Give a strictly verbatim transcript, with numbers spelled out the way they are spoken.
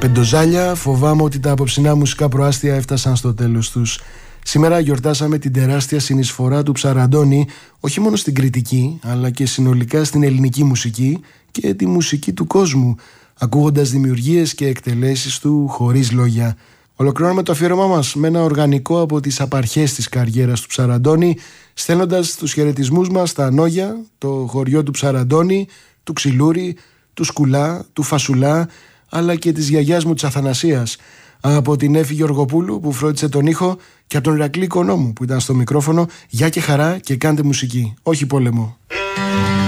Πεντοζάλια, φοβάμαι ότι τα απόψινά μουσικά προάστια έφτασαν στο τέλος τους. Σήμερα γιορτάσαμε την τεράστια συνεισφορά του Ψαραντώνη, όχι μόνο στην κριτική, αλλά και συνολικά στην ελληνική μουσική και τη μουσική του κόσμου, ακούγοντας δημιουργίες και εκτελέσεις του χωρίς λόγια. Ολοκληρώνουμε το αφιέρωμά μας με ένα οργανικό από τις απαρχές της καριέρας του Ψαραντώνη, στέλνοντας τους χαιρετισμούς μας στα Νόγια, το χωριό του Ψαραντώνη, του Ξυλούρη, του Σκουλά, του Φασουλά, αλλά και της γιαγιάς μου της Αθανασίας, από την Έφη Γεωργοπούλου που φρόντισε τον ήχο και από τον Ηρακλή Οικονόμου που ήταν στο μικρόφωνο. Γεια και χαρά και κάντε μουσική, όχι πόλεμο.